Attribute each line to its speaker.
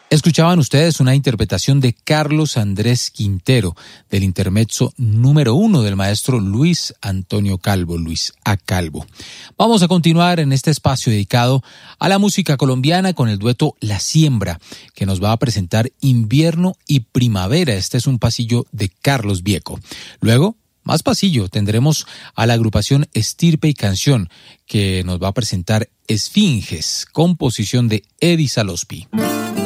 Speaker 1: Escuchaban ustedes una interpretación de Carlos Andrés Quintero del intermezzo número 1 del maestro Luis Antonio Calvo, Luis A. Calvo. Vamos a continuar en este espacio dedicado a la música colombiana con el dueto La Siembra, que nos va a presentar Invierno y Primavera. Este es un pasillo de Carlos Vieco. Luego, más pasillo, tendremos a la agrupación Estirpe y Canción, que nos va a presentar Esfinges, composición de Eddie Salospi.